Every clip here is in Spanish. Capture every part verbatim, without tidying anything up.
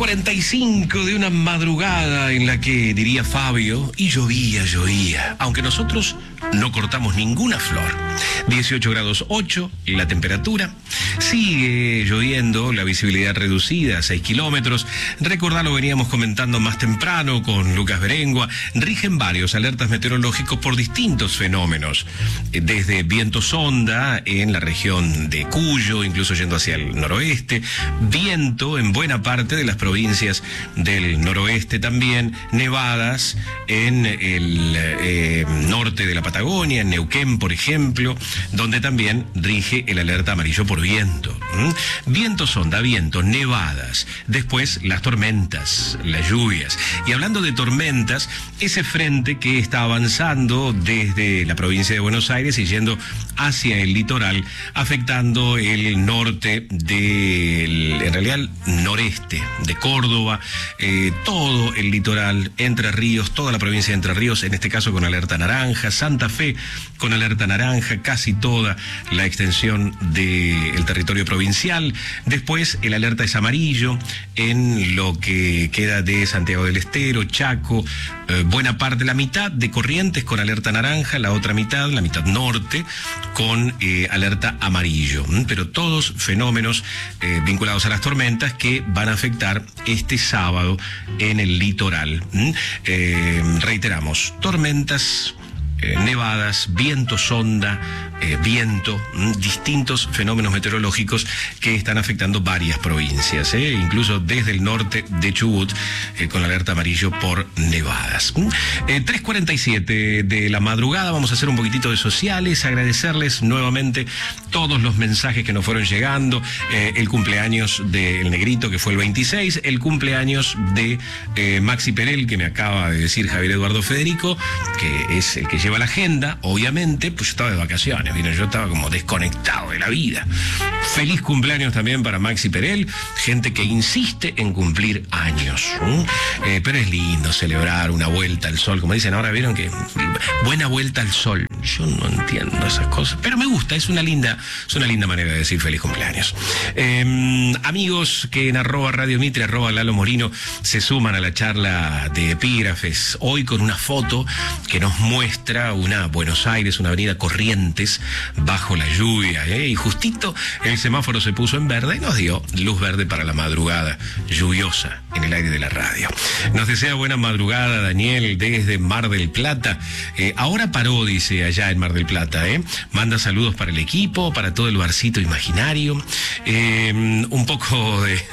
cuarenta y cinco de una madrugada en la que, diría Fabio, y llovía, llovía, aunque nosotros no cortamos ninguna flor. dieciocho grados ocho la temperatura, sigue lloviendo, la visibilidad reducida a seis kilómetros. Recordá, lo veníamos comentando más temprano con Lucas Berengua, rigen varios alertas meteorológicos por distintos fenómenos, desde viento sonda en la región de Cuyo, incluso yendo hacia el noroeste, viento en buena parte de las provincias del noroeste también, nevadas en el eh, norte de la Patagonia, en Neuquén, por ejemplo, donde también rige el alerta amarillo por viento. ¿Mm? Viento sonda, viento, nevadas, después las tormentas, las lluvias. Y hablando de tormentas, ese frente que está avanzando desde la provincia de Buenos Aires y yendo hacia el litoral, afectando el norte del, en realidad, el noreste de Córdoba, eh, todo el litoral, Entre Ríos, toda la provincia de Entre Ríos, en este caso con alerta naranja, Santa Fe con alerta naranja, casi toda la extensión del territorio provincial. Después el alerta es amarillo en lo que queda de Santiago del Estero, Chaco, eh, buena parte, la mitad de Corrientes con alerta naranja, la otra mitad, la mitad norte, con eh, alerta amarillo. Pero todos fenómenos eh, vinculados a las tormentas que van a afectar este sábado en el litoral. Eh, reiteramos, tormentas, Eh, nevadas, viento sonda, eh, viento, mm, distintos fenómenos meteorológicos que están afectando varias provincias, eh, incluso desde el norte de Chubut, eh, con alerta amarillo por nevadas. Mm. Eh, tres cuarenta y siete de la madrugada, vamos a hacer un poquitito de sociales, agradecerles nuevamente todos los mensajes que nos fueron llegando, eh, el cumpleaños del Negrito, que fue el veintiséis, el cumpleaños de eh, Maxi Perel, que me acaba de decir Javier Eduardo Federico, que es el que lleva la agenda, obviamente, pues yo estaba de vacaciones, ¿vieron? Yo estaba como desconectado de la vida. Feliz cumpleaños también para Maxi Perel, gente que insiste en cumplir años. ¿eh? Eh, pero es lindo celebrar una vuelta al sol, como dicen ahora, ¿vieron? Que buena vuelta al sol. Yo no entiendo esas cosas, pero me gusta, es una linda, es una linda manera de decir feliz cumpleaños. Eh, amigos que en arroba Radio Mitre, arroba Lalo Morino, se suman a la charla de epígrafes, hoy con una foto que nos muestra una Buenos Aires, una avenida Corrientes, bajo la lluvia, ¿eh? Y justito el semáforo se puso en verde y nos dio luz verde para la madrugada lluviosa en el aire de la radio. Nos desea buena madrugada Daniel desde Mar del Plata. Eh, ahora paró, dice, allá en Mar del Plata, ¿eh? Manda saludos para el equipo, para todo el barcito imaginario. Eh, un poco de...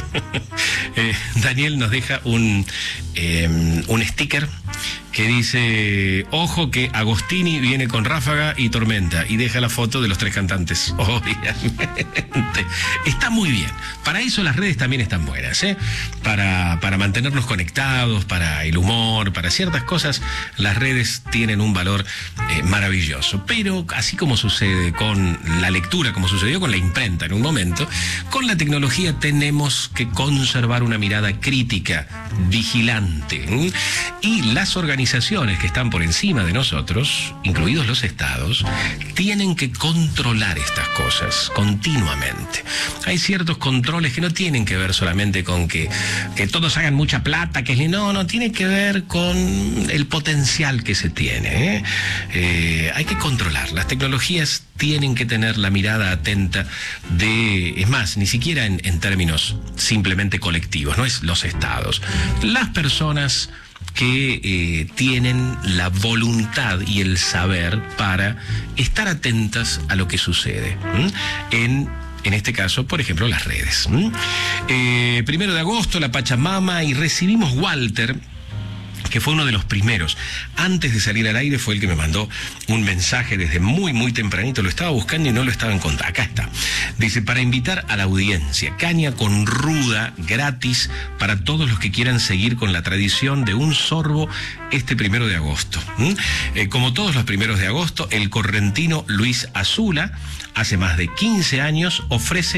eh, Daniel nos deja un, eh, un sticker que dice, ojo que Agostini viene con ráfaga y tormenta, y deja la foto de los tres cantantes, obviamente. Está muy bien. Para eso las redes también están buenas, ¿eh? Para, para mantenernos conectados, para el humor, para ciertas cosas, las redes tienen un valor eh, maravilloso. Pero así como sucede con la lectura, como sucedió con la imprenta en un momento, con la tecnología tenemos que conservar una mirada crítica, vigilante. ¿eh? Y las organizaciones organizaciones que están por encima de nosotros, incluidos los estados, tienen que controlar estas cosas continuamente. Hay ciertos controles que no tienen que ver solamente con que, que todos hagan mucha plata, que no, no, tiene que ver con el potencial que se tiene. ¿eh? Eh, hay que controlar. Las tecnologías tienen que tener la mirada atenta de, es más, ni siquiera en, en términos simplemente colectivos, no es los estados, las personas que eh, tienen la voluntad y el saber para estar atentas a lo que sucede ¿m? en En este caso, por ejemplo, las redes. ¿m? Eh, primero de agosto, la Pachamama, y recibimos Walter, que fue uno de los primeros. Antes de salir al aire fue el que me mandó un mensaje desde muy, muy tempranito. Lo estaba buscando y no lo estaba encontrando. Acá está. Dice, para invitar a la audiencia, caña con ruda, gratis, para todos los que quieran seguir con la tradición de un sorbo este primero de agosto. ¿Mm? Eh, como todos los primeros de agosto, el correntino Luis Azula, hace más de quince años, ofrece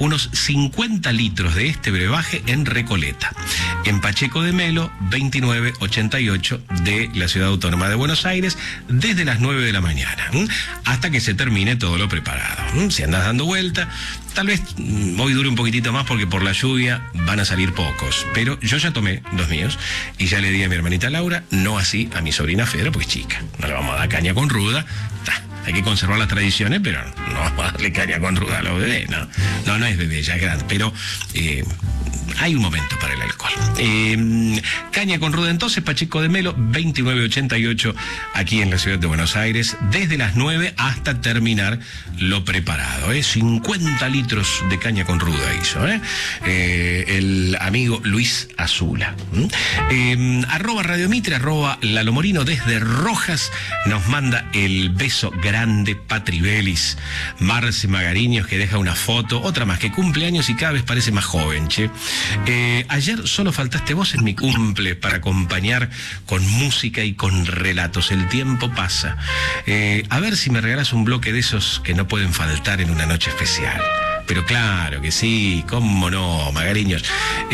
unos cincuenta litros de este brebaje en Recoleta, en Pacheco de Melo, veintinueve ochenta y ocho de la Ciudad Autónoma de Buenos Aires, desde las nueve de la mañana, ¿m? hasta que se termine todo lo preparado. ¿m? Si andas dando vuelta, tal vez mm, hoy dure un poquitito más porque por la lluvia van a salir pocos, pero yo ya tomé los míos y ya le di a mi hermanita Laura, no así a mi sobrina Fedra, porque es chica, no le vamos a dar caña con ruda. Hay que conservar las tradiciones, pero no vamos a darle caña con ruda a los bebés, no. No, no es bebé, ya es grande, pero eh, hay un momento para el alcohol. Eh, caña con ruda entonces, Pacheco de Melo, veintinueve ochenta y ocho, aquí en la ciudad de Buenos Aires, desde las nueve hasta terminar lo preparado. ¿eh? cincuenta litros de caña con ruda hizo, ¿eh? Eh, el amigo Luis Azula. ¿Mm? Eh, arroba Radio Mitre, arroba Lalo Morino desde Rojas, nos manda el beso grande Patri Belis. Marce Magariños, que deja una foto, otra más, que cumple años y cada vez parece más joven, che. Eh, ayer solo faltaste vos en mi cumple para acompañar con música y con relatos. El tiempo pasa. Eh, a ver si me regalas un bloque de esos que no pueden faltar en una noche especial. Pero claro que sí, cómo no, Magariños.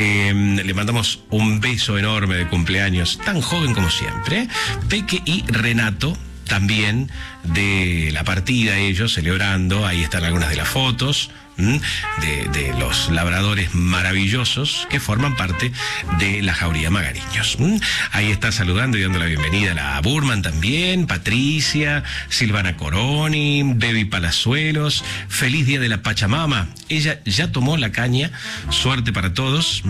Eh, le mandamos un beso enorme de cumpleaños, tan joven como siempre, ¿eh? Peque y Renato, también de la partida, ellos celebrando, ahí están algunas de las fotos. De, de los labradores maravillosos que forman parte de la Jauría Magariños. Ahí está saludando y dando la bienvenida a la Burman también, Patricia, Silvana Coroni, Bebi Palazuelos. Feliz día de la Pachamama. Ella ya tomó la caña, suerte para todos.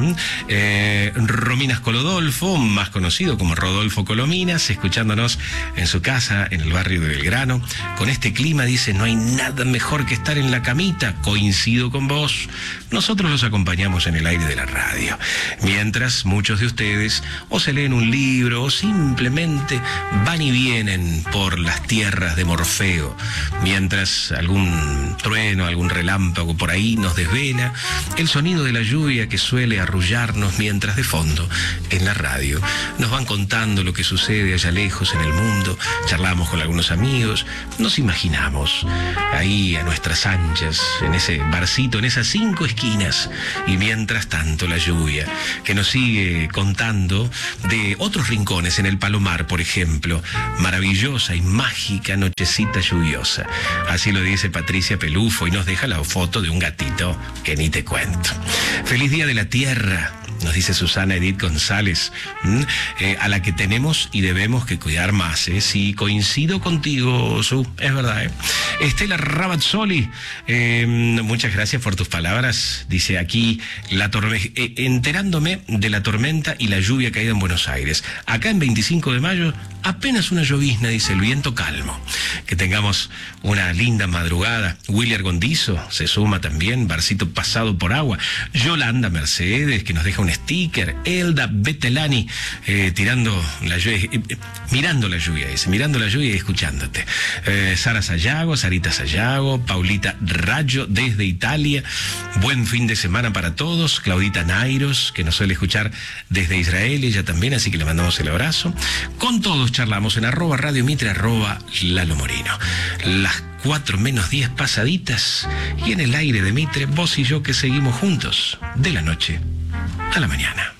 Eh, Rominas Colodolfo, más conocido como Rodolfo Colominas, escuchándonos en su casa en el barrio de Belgrano. Con este clima, dice, no hay nada mejor que estar en la camita. Coincido con vos. Nosotros los acompañamos en el aire de la radio, mientras muchos de ustedes o se leen un libro o simplemente van y vienen por las tierras de Morfeo, mientras algún trueno, algún relámpago por ahí nos desvela, el sonido de la lluvia que suele arrullarnos, mientras de fondo en la radio nos van contando lo que sucede allá lejos en el mundo, charlamos con algunos amigos, nos imaginamos ahí a nuestras anchas en ese barcito, en esas cinco esquinas, y mientras tanto la lluvia que nos sigue contando de otros rincones en el Palomar, por ejemplo, maravillosa y mágica nochecita lluviosa. Así lo dice Patricia Pelufo y nos deja la foto de un gatito que ni te cuento. Feliz día de la tierra, nos dice Susana Edith González, ¿Mm? eh, a la que tenemos y debemos que cuidar más. ¿eh? Sí, coincido contigo, Su, es verdad. ¿eh? Estela Rabazzoli, eh, muchas gracias por tus palabras. Dice aquí, la torme- eh, enterándome de la tormenta y la lluvia caída en Buenos Aires. Acá en veinticinco de mayo, apenas una llovizna, dice, el viento calmo. Que tengamos una linda madrugada. William Gondizo se suma también, barcito pasado por agua. Yolanda Mercedes, que nos deja un sticker. Elda Betelani, eh, tirando la lluvia, eh, mirando la lluvia, dice, mirando la lluvia y escuchándote. Eh, Sara Sayago, Sarita Sayago, Paulita Rayo desde Italia. Buen fin de semana para todos. Claudita Nairos, que nos suele escuchar desde Israel, ella también, así que le mandamos el abrazo. Con todos charlamos en arroba Radio Mitre, arroba Lalo Morino. Las cuatro menos diez pasaditas y en el aire de Mitre, vos y yo que seguimos juntos de la noche a la mañana.